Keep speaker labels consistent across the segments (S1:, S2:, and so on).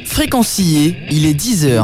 S1: Fréquence Sillé, il est 10h.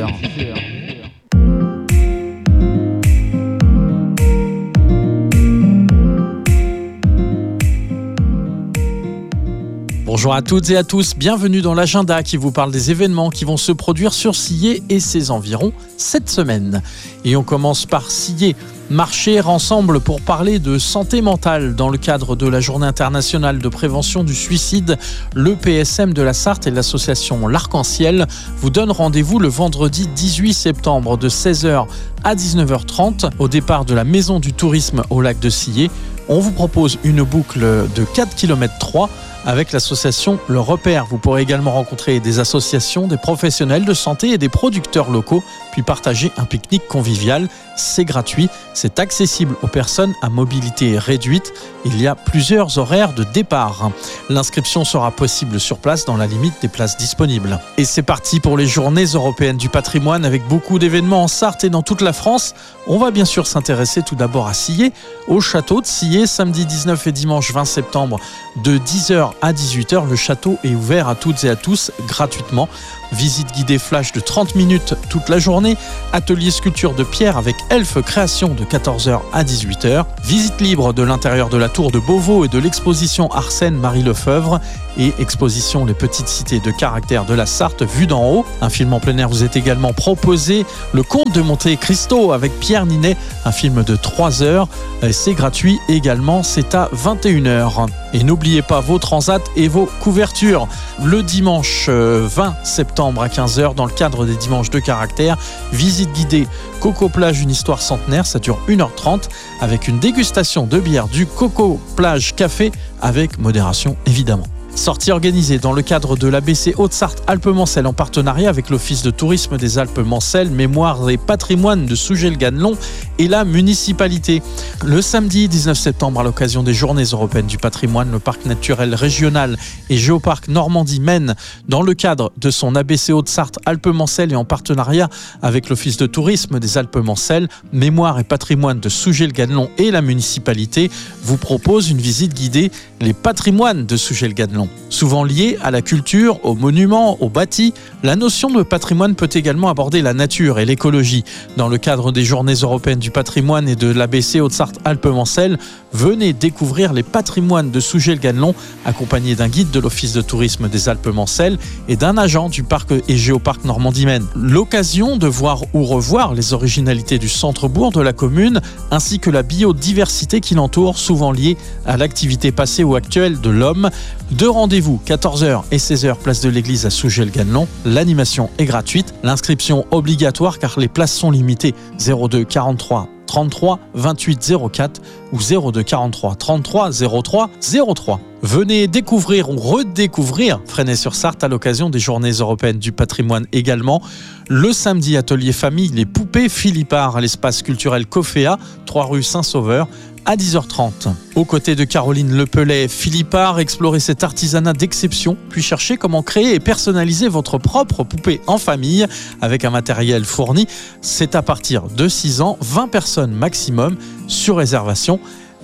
S2: Bonjour à toutes et à tous, bienvenue dans l'agenda qui vous parle des événements qui vont se produire sur Sillé et ses environs cette semaine. Et on commence par Sillé. Marcher ensemble pour parler de santé mentale dans le cadre de la Journée internationale de prévention du suicide. Le PSM de la Sarthe et l'association L'Arc-en-Ciel vous donnent rendez-vous le vendredi 18 septembre de 16h à 19h30 au départ de la Maison du Tourisme au lac de Sillé. On vous propose une boucle de 4 km 3 avec l'association Le Repère. Vous pourrez également rencontrer des associations, des professionnels de santé et des producteurs locaux, puis partager un pique-nique convivial. C'est gratuit, c'est accessible aux personnes à mobilité réduite. Il y a plusieurs horaires de départ. L'inscription sera possible sur place dans la limite des places disponibles. Et c'est parti pour les Journées européennes du patrimoine avec beaucoup d'événements en Sarthe et dans toute la France. On va bien sûr s'intéresser tout d'abord à Sillé, au château de Sillé, samedi 19 et dimanche 20 septembre de 10h à 18h. Le château est ouvert à toutes et à tous gratuitement. Visite guidée flash de 30 minutes toute la journée. Atelier sculpture de pierre avec Elfe Création de 14h à 18h. Visite libre de l'intérieur de la tour de Beauvau et de l'exposition Arsène Marie Lefebvre. Et exposition Les Petites Cités de Caractère de la Sarthe vue d'en haut. Un film en plein air vous est également proposé. Le Comte de Monte Cristo avec Pierre Ninet. Un film de 3 heures. C'est gratuit également, c'est à 21h. Et n'oubliez pas vos transats et vos couvertures. Le dimanche 20 septembre à 15h, dans le cadre des dimanches de caractère, visite guidée Coco Plage, une histoire centenaire, ça dure 1h30 avec une dégustation de bière du Coco Plage Café avec modération évidemment. Sortie organisée dans le cadre de l'ABC Haute-Sarthe Alpes-Mancelles en partenariat avec l'Office de tourisme des Alpes-Mancelles, Mémoire et Patrimoine de Sougé-le-Ganelon et la municipalité. Le samedi 19 septembre, à l'occasion des Journées européennes du patrimoine, le parc naturel régional et Géoparc Normandie Maine, dans le cadre de son ABC Haute-Sarthe Alpes-Mancelles et en partenariat avec l'Office de tourisme des Alpes-Mancelles, Mémoire et Patrimoine de Sougé-le-Ganelon et la municipalité, vous propose une visite guidée Les patrimoines de Sougé-le-Ganelon. Souvent lié à la culture, aux monuments, aux bâtis, la notion de patrimoine peut également aborder la nature et l'écologie. Dans le cadre des Journées européennes du patrimoine et de l'ABC Haute-Sarthe Alpes-Mancelles, venez découvrir les patrimoines de Sougé-le-Ganelon, accompagné d'un guide de l'Office de tourisme des Alpes-Mancelles et d'un agent du parc et géoparc Normandie Maine. L'occasion de voir ou revoir les originalités du centre-bourg de la commune, ainsi que la biodiversité qui l'entoure, souvent liée à l'activité passée ou actuelle de l'homme. Deux rendez-vous, 14h et 16h, place de l'église à Sougé-le-Ganelon. L'animation est gratuite, l'inscription obligatoire car les places sont limitées. 02 43 33 28 04 ou 02 43 33 03 03. Venez découvrir ou redécouvrir Fresnay-sur-Sarthe à l'occasion des Journées européennes du patrimoine également. Le samedi, atelier famille Les Poupées Philippard à l'espace culturel Coféa, 3 rue Saint-Sauveur, à 10h30. Aux côtés de Caroline Lepellet, Philippard, explorez cet artisanat d'exception, puis cherchez comment créer et personnaliser votre propre poupée en famille avec un matériel fourni. C'est à partir de 6 ans, 20 personnes maximum, sur réservation.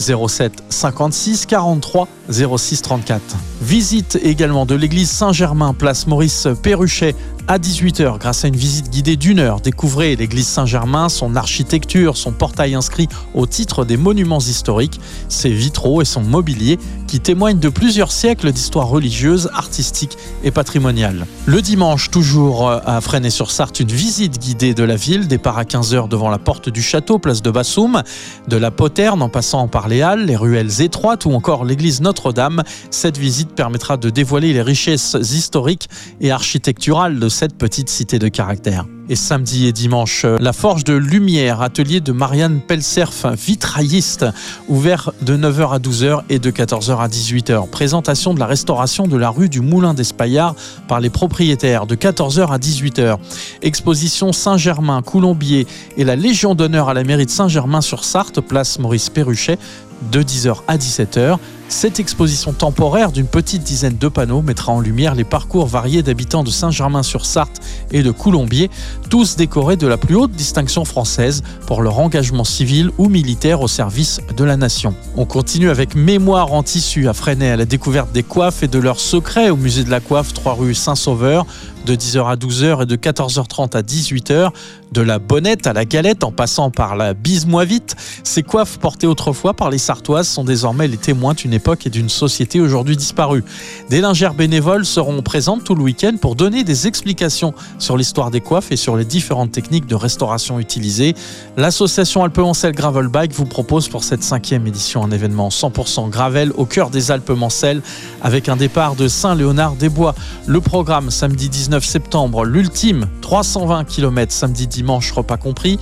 S2: 07 56 43 06 34. Visite également de l'église Saint-Germain, place Maurice Perruchet, à 18h, grâce à une visite guidée d'1 heure. Découvrez l'église Saint-Germain, son architecture, son portail inscrit au titre des monuments historiques, ses vitraux et son mobilier qui témoignent de plusieurs siècles d'histoire religieuse, artistique et patrimoniale. Le dimanche, toujours à Fresnay-sur-Sarthe, une visite guidée de la ville, départ à 15h devant la porte du château, place de Bassoum, de la Poterne en passant par les Halles, les ruelles étroites ou encore l'église Notre-Dame. Cette visite permettra de dévoiler les richesses historiques et architecturales de cette petite cité de caractère. Et samedi et dimanche, la Forge de Lumière, atelier de Marianne Pelserf, vitrailliste, ouvert de 9h à 12h et de 14h à 18h. Présentation de la restauration de la rue du Moulin d'Espaillard par les propriétaires de 14h à 18h. Exposition Saint-Germain, Coulombier et la Légion d'honneur à la mairie de Saint-Germain-sur-Sarthe, place Maurice Perruchet, de 10h à 17h. Cette exposition temporaire d'une petite dizaine de panneaux mettra en lumière les parcours variés d'habitants de Saint-Germain-sur-Sarthe et de Coulombiers, tous décorés de la plus haute distinction française pour leur engagement civil ou militaire au service de la nation. On continue avec Mémoire en tissu à Fresnay, à la découverte des coiffes et de leurs secrets au musée de la coiffe, 3 rue Saint-Sauveur, de 10h à 12h et de 14h30 à 18h. De la bonnette à la galette en passant par la bise-moi-vite, ces coiffes portées autrefois par les Sartoises sont désormais les témoins d'une époque et d'une société aujourd'hui disparue. Des lingères bénévoles seront présentes tout le week-end pour donner des explications sur l'histoire des coiffes et sur les différentes techniques de restauration utilisées. L'association Alpes-Mancelles Gravel Bike vous propose pour cette 5e édition un événement 100% gravel au cœur des Alpes-Mancelles avec un départ de Saint-Léonard-des-Bois. Le programme samedi 19 septembre, l'ultime 320 km samedi dimanche repas compris,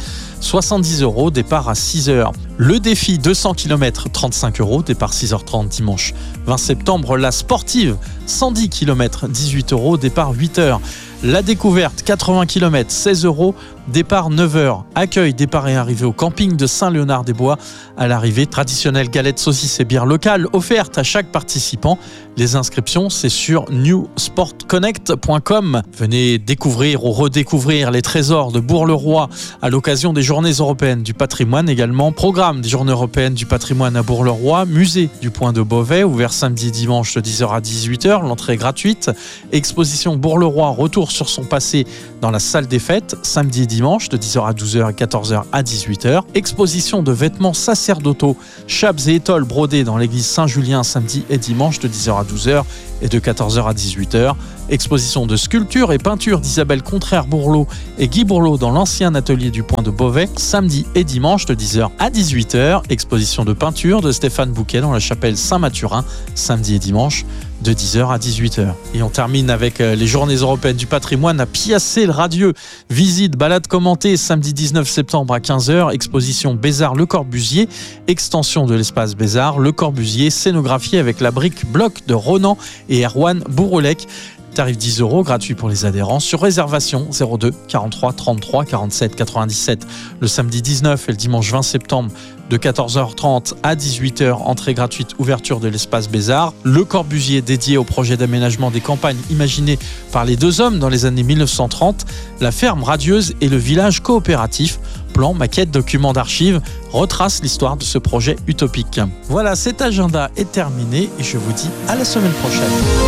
S2: 70 €, départ à 6h. Le défi 200 km, 35 €, départ 6h30 dimanche 20 septembre. La sportive 110 km, 18 €, départ 8h. La découverte 80 km, 16 €, départ 9h. Accueil, départ et arrivée au camping de Saint-Léonard-des-Bois. À l'arrivée, traditionnelle galette, saucisse et bière locale offerte à chaque participant. Les inscriptions, c'est sur newsportconnect.com. Venez découvrir ou redécouvrir les trésors de Bourg-le-Roi à l'occasion des Journées européennes du patrimoine également. Programme des Journées européennes du patrimoine à Bourg-le-Roi. Musée du Point de Beauvais, ouvert samedi et dimanche de 10h à 18h. L'entrée est gratuite. Exposition Bourg-le-Roi, retour sur son passé dans la salle des fêtes, samedi et dimanche de 10h à 12h et 14h à 18h. Exposition de vêtements sacerdotaux, chapes et étoles brodés dans l'église Saint-Julien, samedi et dimanche de 10h à 12h et de 14h à 18h. Exposition de sculpture et peinture d'Isabelle Contraire-Bourlot et Guy Bourlot dans l'ancien atelier du Point de Beauvais, samedi et dimanche de 10h à 18h. Exposition de peinture de Stéphane Bouquet dans la chapelle Saint-Mathurin, samedi et dimanche de 10h à 18h. Et on termine avec les Journées européennes du patrimoine à Piacé-le-Radieux. Visite, balade commentée, samedi 19 septembre à 15h. Exposition Bézard Le Corbusier, extension de l'espace Bézard Le Corbusier, scénographie avec la brique bloc de Ronan et Erwan Bourolec. Tarif 10 €, gratuit pour les adhérents, sur réservation 02 43 33 47 97. Le samedi 19 et le dimanche 20 septembre de 14h30 à 18h, entrée gratuite, ouverture de l'espace Bézard. Le Corbusier dédié au projet d'aménagement des campagnes imaginé par les deux hommes dans les années 1930, la ferme radieuse et le village coopératif. Plan, maquette, documents d'archives retrace l'histoire de ce projet utopique. Voilà, cet agenda est terminé et je vous dis à la semaine prochaine.